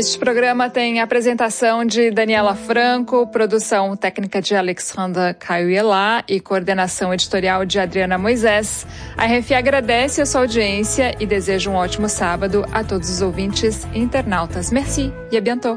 Este programa tem apresentação de Daniela Franco, produção técnica de Alexandra Caiuelá e coordenação editorial de Adriana Moisés. A RFI agradece a sua audiência e deseja um ótimo sábado a todos os ouvintes e internautas. Merci e à bientôt.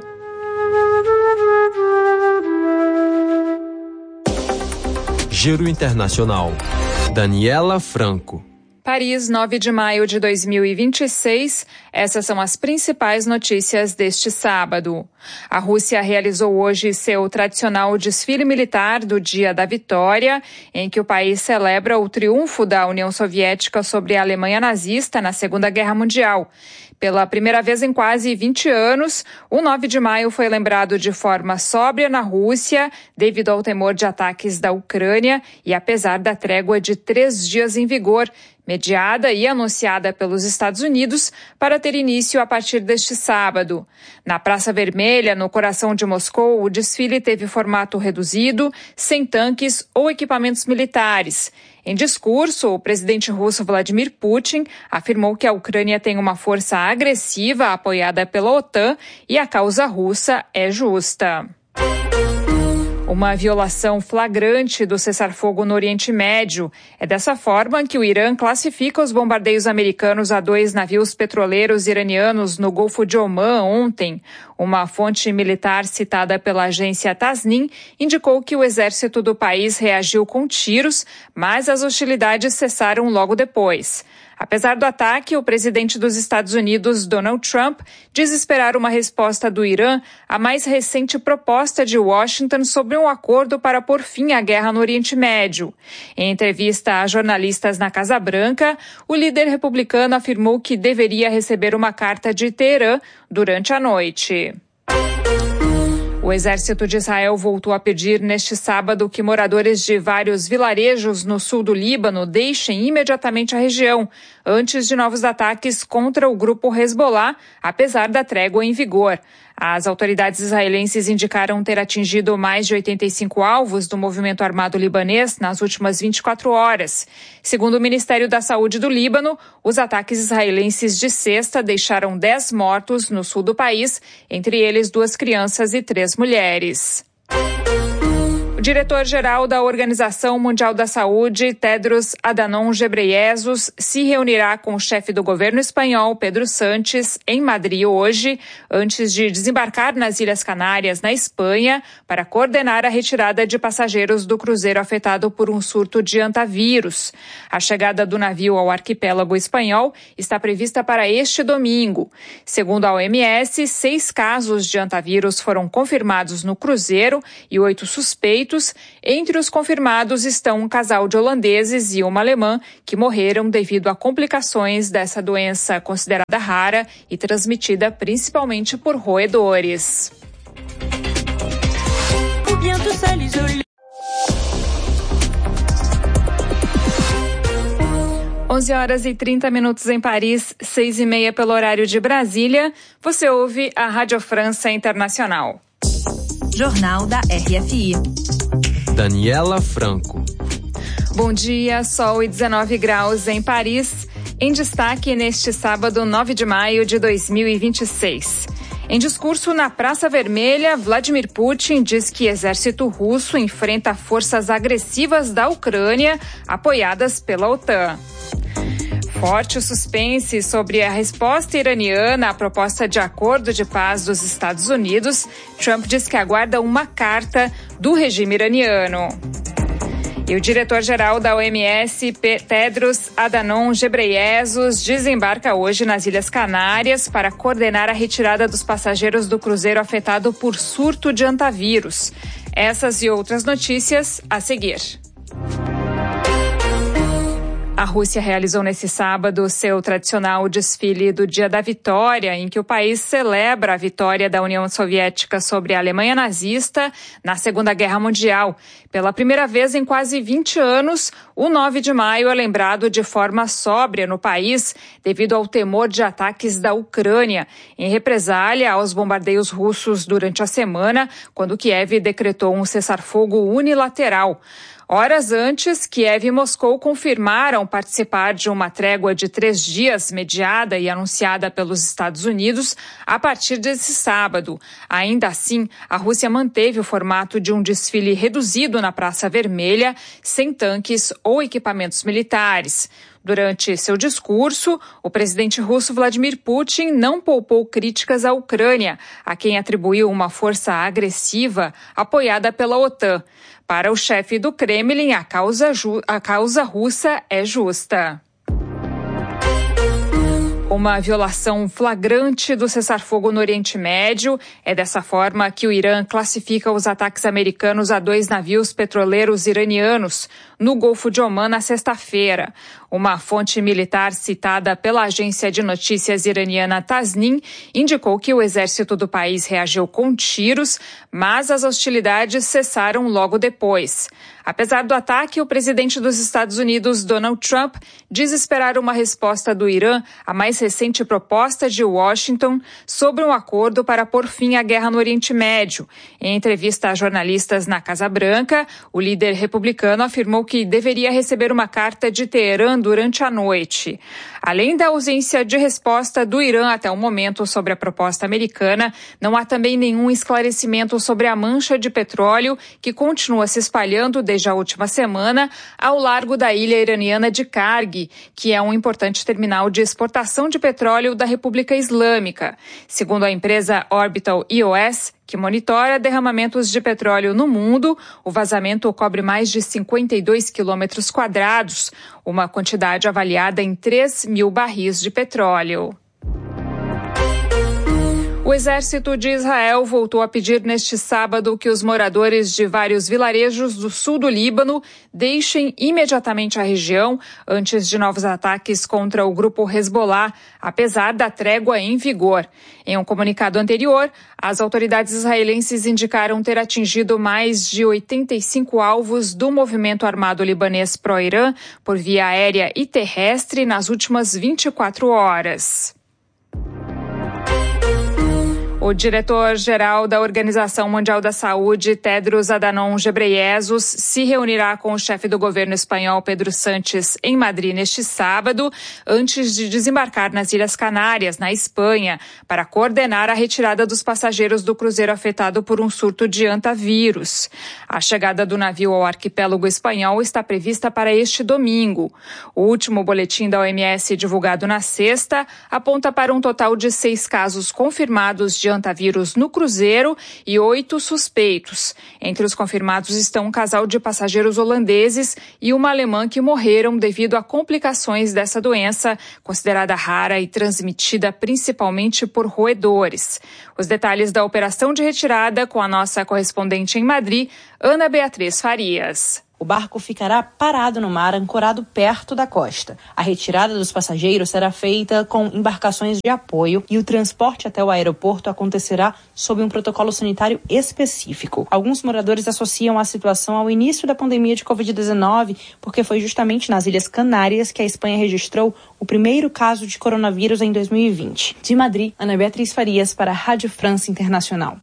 Giro Internacional. Daniela Franco. Paris, 9 de maio de 2026. Essas são as principais notícias deste sábado. A Rússia realizou hoje seu tradicional desfile militar do Dia da Vitória, em que o país celebra o triunfo da União Soviética sobre a Alemanha nazista na Segunda Guerra Mundial. Pela primeira vez em quase 20 anos, o 9 de maio foi lembrado de forma sóbria na Rússia, devido ao temor de ataques da Ucrânia e apesar da trégua de 3 dias em vigor, mediada e anunciada pelos Estados Unidos para ter início a partir deste sábado. Na Praça Vermelha, no coração de Moscou, o desfile teve formato reduzido, sem tanques ou equipamentos militares. Em discurso, o presidente russo Vladimir Putin afirmou que a Ucrânia tem uma força agressiva apoiada pela OTAN e a causa russa é justa. Uma violação flagrante do cessar-fogo no Oriente Médio. É dessa forma que o Irã classifica os bombardeios americanos a 2 navios petroleiros iranianos no Golfo de Omã ontem. Uma fonte militar citada pela agência Tasnim indicou que o exército do país reagiu com tiros, mas as hostilidades cessaram logo depois. Apesar do ataque, o presidente dos Estados Unidos, Donald Trump, diz esperar uma resposta do Irã à mais recente proposta de Washington sobre um acordo para pôr fim à guerra no Oriente Médio. Em entrevista a jornalistas na Casa Branca, o líder republicano afirmou que deveria receber uma carta de Teherã durante a noite. O exército de Israel voltou a pedir neste sábado que moradores de vários vilarejos no sul do Líbano deixem imediatamente a região, antes de novos ataques contra o grupo Hezbollah, apesar da trégua em vigor. As autoridades israelenses indicaram ter atingido mais de 85 alvos do movimento armado libanês nas últimas 24 horas. Segundo o Ministério da Saúde do Líbano, os ataques israelenses de sexta deixaram 10 mortos no sul do país, entre eles 2 crianças e 3 mulheres. O diretor-geral da Organização Mundial da Saúde, Tedros Adhanom Ghebreyesus, se reunirá com o chefe do governo espanhol, Pedro Sánchez, em Madrid hoje, antes de desembarcar nas Ilhas Canárias, na Espanha, para coordenar a retirada de passageiros do cruzeiro afetado por um surto de hantavírus. A chegada do navio ao arquipélago espanhol está prevista para este domingo. Segundo a OMS, 6 casos de hantavírus foram confirmados no cruzeiro e 8 suspeitos. Entre os confirmados estão um casal de holandeses e uma alemã que morreram devido a complicações dessa doença considerada rara e transmitida principalmente por roedores. 11h30 em Paris, 6h30 pelo horário de Brasília. Você ouve a Rádio França Internacional. Jornal da RFI. Daniela Franco. Bom dia, sol e 19 graus em Paris. Em destaque neste sábado, 9 de maio de 2026. Em discurso na Praça Vermelha, Vladimir Putin diz que o exército russo enfrenta forças agressivas da Ucrânia, apoiadas pela OTAN. Forte o suspense sobre a resposta iraniana à proposta de acordo de paz dos Estados Unidos. Trump diz que aguarda uma carta do regime iraniano. E o diretor-geral da OMS, Tedros Adhanom Ghebreyesus, desembarca hoje nas Ilhas Canárias para coordenar a retirada dos passageiros do cruzeiro afetado por surto de hantavírus. Essas e outras notícias a seguir. A Rússia realizou nesse sábado seu tradicional desfile do Dia da Vitória, em que o país celebra a vitória da União Soviética sobre a Alemanha nazista na Segunda Guerra Mundial. Pela primeira vez em quase 20 anos, o 9 de maio é lembrado de forma sóbria no país, devido ao temor de ataques da Ucrânia, em represália aos bombardeios russos durante a semana, quando Kiev decretou um cessar-fogo unilateral. Horas antes, Kiev e Moscou confirmaram participar de uma trégua de 3 dias mediada e anunciada pelos Estados Unidos a partir desse sábado. Ainda assim, a Rússia manteve o formato de um desfile reduzido na Praça Vermelha, sem tanques ou equipamentos militares. Durante seu discurso, o presidente russo Vladimir Putin não poupou críticas à Ucrânia, a quem atribuiu uma força agressiva apoiada pela OTAN. Para o chefe do Kremlin, a causa russa é justa. Uma violação flagrante do cessar-fogo no Oriente Médio. É dessa forma que o Irã classifica os ataques americanos a 2 navios petroleiros iranianos no Golfo de Omã na sexta-feira. Uma fonte militar citada pela agência de notícias iraniana Tasnim indicou que o exército do país reagiu com tiros, mas as hostilidades cessaram logo depois. Apesar do ataque, o presidente dos Estados Unidos, Donald Trump, diz esperar uma resposta do Irã à mais recente proposta de Washington sobre um acordo para pôr fim à guerra no Oriente Médio. Em entrevista a jornalistas na Casa Branca, o líder republicano afirmou que deveria receber uma carta de Teherã durante a noite. Além da ausência de resposta do Irã até o momento sobre a proposta americana, não há também nenhum esclarecimento sobre a mancha de petróleo que continua se espalhando desde a última semana ao largo da ilha iraniana de Karg, que é um importante terminal de exportação de petróleo da República Islâmica. Segundo a empresa Orbital EOS, que monitora derramamentos de petróleo no mundo, o vazamento cobre mais de 52 quilômetros quadrados, uma quantidade avaliada em 3 mil barris de petróleo. O exército de Israel voltou a pedir neste sábado que os moradores de vários vilarejos do sul do Líbano deixem imediatamente a região antes de novos ataques contra o grupo Hezbollah, apesar da trégua em vigor. Em um comunicado anterior, as autoridades israelenses indicaram ter atingido mais de 85 alvos do movimento armado libanês pró-Irã por via aérea e terrestre nas últimas 24 horas. O diretor-geral da Organização Mundial da Saúde, Tedros Adhanom Ghebreyesus, se reunirá com o chefe do governo espanhol, Pedro Sánchez, em Madrid neste sábado, antes de desembarcar nas Ilhas Canárias, na Espanha, para coordenar a retirada dos passageiros do cruzeiro afetado por um surto de hantavírus. A chegada do navio ao arquipélago espanhol está prevista para este domingo. O último boletim da OMS, divulgado na sexta, aponta para um total de 6 casos confirmados de hantavírus no cruzeiro e 8 suspeitos. Entre os confirmados estão um casal de passageiros holandeses e uma alemã que morreram devido a complicações dessa doença, considerada rara e transmitida principalmente por roedores. Os detalhes da operação de retirada com a nossa correspondente em Madrid, Ana Beatriz Farias. O barco ficará parado no mar, ancorado perto da costa. A retirada dos passageiros será feita com embarcações de apoio e o transporte até o aeroporto acontecerá sob um protocolo sanitário específico. Alguns moradores associam a situação ao início da pandemia de Covid-19, porque foi justamente nas Ilhas Canárias que a Espanha registrou o primeiro caso de coronavírus em 2020. De Madrid, Ana Beatriz Farias para a Rádio França Internacional.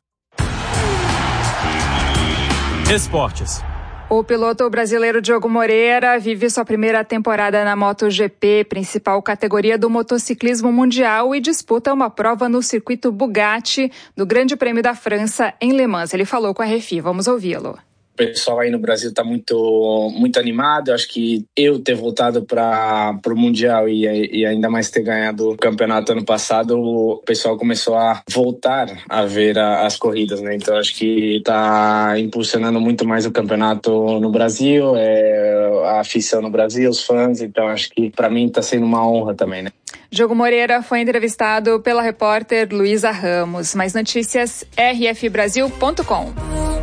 Esportes. O piloto brasileiro Diogo Moreira vive sua primeira temporada na MotoGP, principal categoria do motociclismo mundial, e disputa uma prova no circuito Bugatti do Grande Prêmio da França em Le Mans. Ele falou com a RFI, vamos ouvi-lo. O pessoal aí no Brasil está muito animado. Acho que eu ter voltado para o Mundial e ainda mais ter ganhado o campeonato ano passado, o pessoal começou a voltar a ver as corridas, né? Então acho que está impulsionando muito mais o campeonato no Brasil, a afição no Brasil, os fãs. Então acho que para mim está sendo uma honra também, né? Diogo Moreira foi entrevistado pela repórter Luísa Ramos. Mais notícias, rfbrasil.com.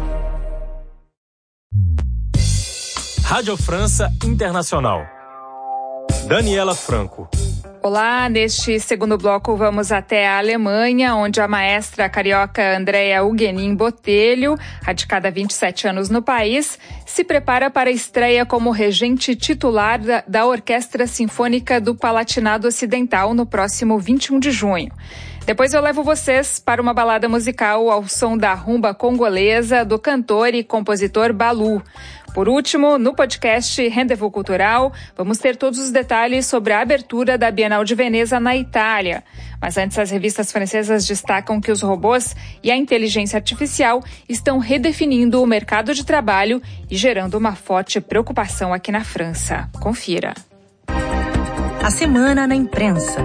Rádio França Internacional. Daniela Franco. Olá, neste segundo bloco vamos até a Alemanha, onde a maestra carioca Andrea Huguenin Botelho, radicada há 27 anos no país, se prepara para a estreia como regente titular da Orquestra Sinfônica do Palatinado Ocidental no próximo 21 de junho. Depois eu levo vocês para uma balada musical ao som da rumba congolesa do cantor e compositor Balu. Por último, no podcast Rendezvous Cultural, vamos ter todos os detalhes sobre a abertura da Bienal de Veneza na Itália. Mas antes, as revistas francesas destacam que os robôs e a inteligência artificial estão redefinindo o mercado de trabalho e gerando uma forte preocupação aqui na França. Confira. A semana na imprensa.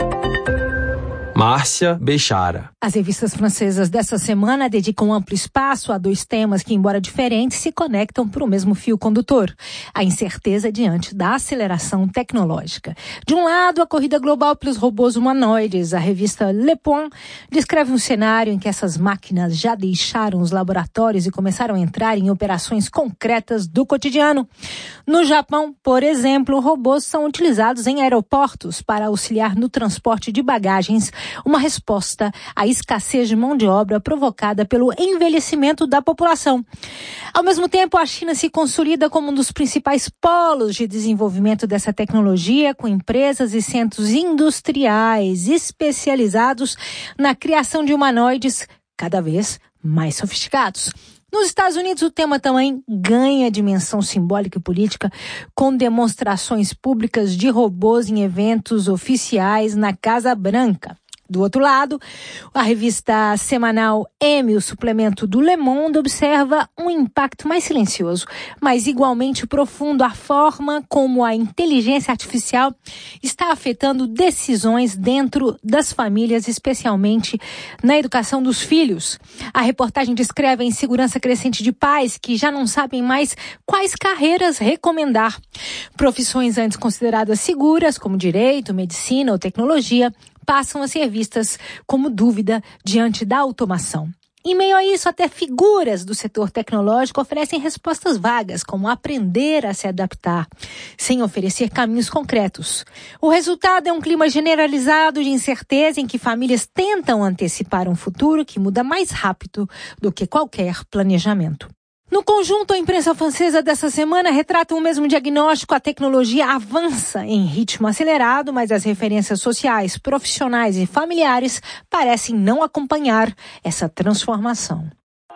Márcia Bechara. As revistas francesas dessa semana dedicam amplo espaço a dois temas que, embora diferentes, se conectam por um mesmo fio condutor: a incerteza diante da aceleração tecnológica. De um lado, a corrida global pelos robôs humanoides. A revista Le Point descreve um cenário em que essas máquinas já deixaram os laboratórios e começaram a entrar em operações concretas do cotidiano. No Japão, por exemplo, robôs são utilizados em aeroportos para auxiliar no transporte de bagagens, uma resposta à escassez de mão de obra provocada pelo envelhecimento da população. Ao mesmo tempo, a China se consolida como um dos principais polos de desenvolvimento dessa tecnologia, com empresas e centros industriais especializados na criação de humanoides cada vez mais sofisticados. Nos Estados Unidos, o tema também ganha dimensão simbólica e política, com demonstrações públicas de robôs em eventos oficiais na Casa Branca. Do outro lado, a revista semanal M, o suplemento do Le Monde, observa um impacto mais silencioso, mas igualmente profundo, a forma como a inteligência artificial está afetando decisões dentro das famílias, especialmente na educação dos filhos. A reportagem descreve a insegurança crescente de pais que já não sabem mais quais carreiras recomendar. Profissões antes consideradas seguras, como direito, medicina ou tecnologia, passam a ser vistas como dúvida diante da automação. Em meio a isso, até figuras do setor tecnológico oferecem respostas vagas, como aprender a se adaptar, sem oferecer caminhos concretos. O resultado é um clima generalizado de incerteza em que famílias tentam antecipar um futuro que muda mais rápido do que qualquer planejamento. No conjunto, a imprensa francesa dessa semana retrata o mesmo diagnóstico: a tecnologia avança em ritmo acelerado, mas as referências sociais, profissionais e familiares parecem não acompanhar essa transformação.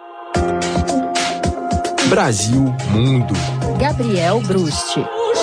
Brasil Mundo. Gabriel Brusti.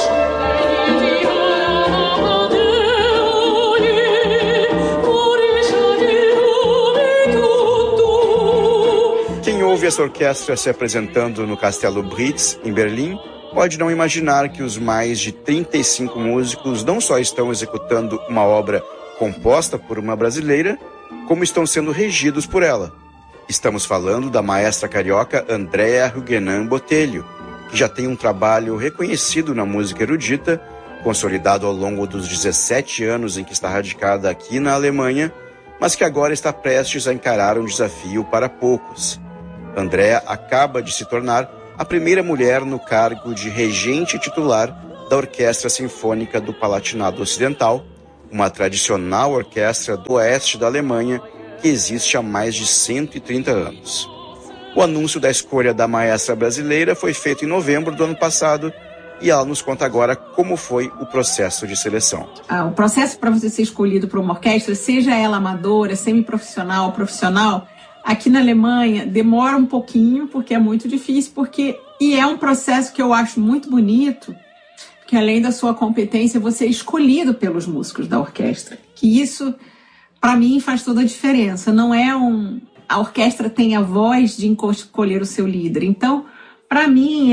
Quem ouve essa orquestra se apresentando no Castelo Brits, em Berlim, pode não imaginar que os mais de 35 músicos não só estão executando uma obra composta por uma brasileira, como estão sendo regidos por ela. Estamos falando da maestra carioca Andrea Huguenin Botelho, que já tem um trabalho reconhecido na música erudita, consolidado ao longo dos 17 anos em que está radicada aqui na Alemanha, mas que agora está prestes a encarar um desafio para poucos. Andrea acaba de se tornar a primeira mulher no cargo de regente titular da Orquestra Sinfônica do Palatinado Ocidental, uma tradicional orquestra do oeste da Alemanha que existe há mais de 130 anos. O anúncio da escolha da maestra brasileira foi feito em novembro do ano passado e ela nos conta agora como foi o processo de seleção. O processo para você ser escolhido para uma orquestra, seja ela amadora, semiprofissional, profissional, aqui na Alemanha demora um pouquinho, porque é muito difícil, e é um processo que eu acho muito bonito, que além da sua competência, você é escolhido pelos músicos da orquestra. Que isso, para mim, faz toda a diferença. Não é a orquestra tem a voz de escolher o seu líder. Então, para mim,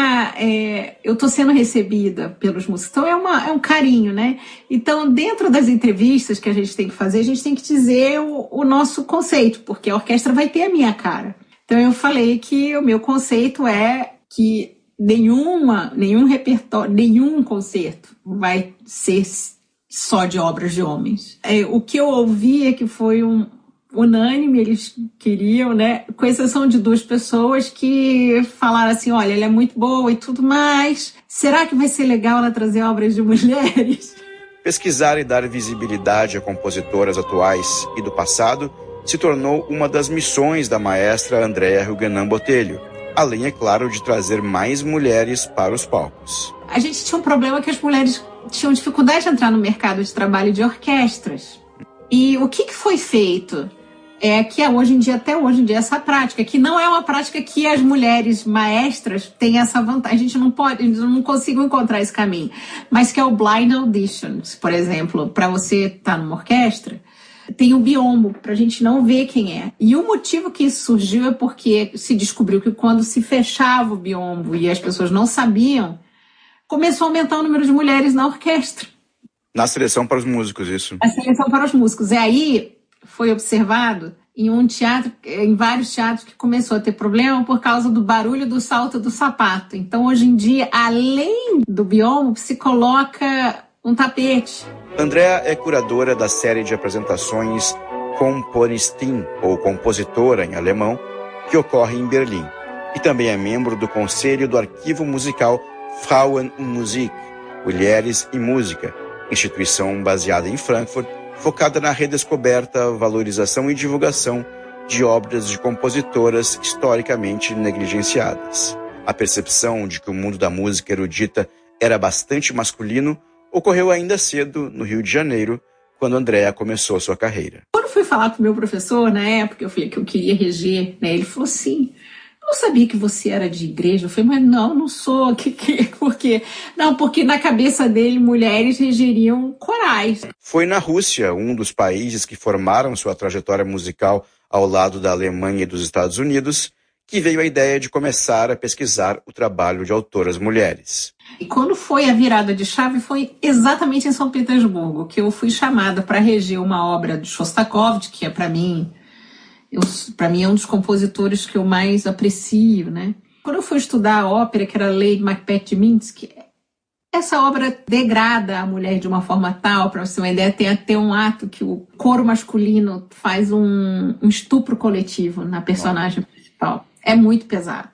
eu estou sendo recebida pelos músicos. Então, é um carinho, né? Então, dentro das entrevistas que a gente tem que fazer, a gente tem que dizer o nosso conceito, porque a orquestra vai ter a minha cara. Então, eu falei que o meu conceito é que nenhum repertório, nenhum concerto vai ser só de obras de homens. O que eu ouvi é que foi unânime, eles queriam, né, com exceção de 2 pessoas que falaram assim: olha, ela é muito boa e tudo mais, será que vai ser legal ela trazer obras de mulheres? Pesquisar e dar visibilidade a compositoras atuais e do passado se tornou uma das missões da maestra Andrea Huguenin Botelho, além, é claro, de trazer mais mulheres para os palcos. A gente tinha um problema que as mulheres tinham dificuldade de entrar no mercado de trabalho de orquestras. E o que foi feito? É que hoje em dia, até hoje em dia, essa prática, que não é uma prática que as mulheres maestras têm essa vantagem, a gente não consegue encontrar esse caminho, mas que é o blind auditions, por exemplo, para você estar numa orquestra, tem o biombo, para a gente não ver quem é. E o motivo que isso surgiu é porque se descobriu que quando se fechava o biombo e as pessoas não sabiam, começou a aumentar o número de mulheres na orquestra. Na seleção para os músicos, isso. A seleção para os músicos. E aí foi observado em vários teatros que começou a ter problema por causa do barulho do salto do sapato. Então, hoje em dia, além do biombo, se coloca um tapete. Andrea é curadora da série de apresentações Komponistin, ou compositora em alemão, que ocorre em Berlim. E também é membro do conselho do arquivo musical Frauen und Musik, Mulheres e Música, instituição baseada em Frankfurt, focada na redescoberta, valorização e divulgação de obras de compositoras historicamente negligenciadas. A percepção de que o mundo da música erudita era bastante masculino ocorreu ainda cedo, no Rio de Janeiro, quando Andrea começou sua carreira. Quando eu fui falar com o meu professor, na época, eu falei que eu queria reger, né? Ele falou assim: eu não sabia que você era de igreja. Eu falei, mas não sou. Por quê? Não, porque na cabeça dele, mulheres regeriam corais. Foi na Rússia, um dos países que formaram sua trajetória musical ao lado da Alemanha e dos Estados Unidos, que veio a ideia de começar a pesquisar o trabalho de autoras mulheres. E quando foi a virada de chave, foi exatamente em São Petersburgo, que eu fui chamada para reger uma obra de Shostakovich, que é, para mim é um dos compositores que eu mais aprecio, né? Quando eu fui estudar a ópera, que era Lady Macbeth de Minsky, essa obra degrada a mulher de uma forma tal, para você ter uma ideia, tem até um ato que o coro masculino faz um estupro coletivo na personagem principal. É muito pesada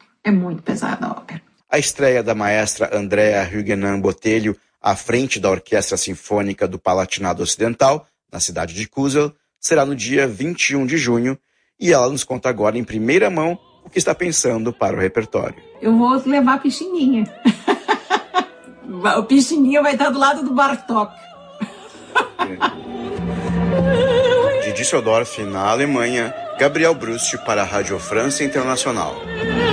a ópera. A estreia da maestra Andrea Huguenin Botelho à frente da Orquestra Sinfônica do Palatinado Ocidental, na cidade de Kusel, será no dia 21 de junho, e ela nos conta agora em primeira mão o que está pensando para o repertório. Eu vou levar a Pixinguinha. O Pixinguinha vai estar do lado do Bartók. De Düsseldorf, na Alemanha, Gabriel Brust para a Rádio França Internacional.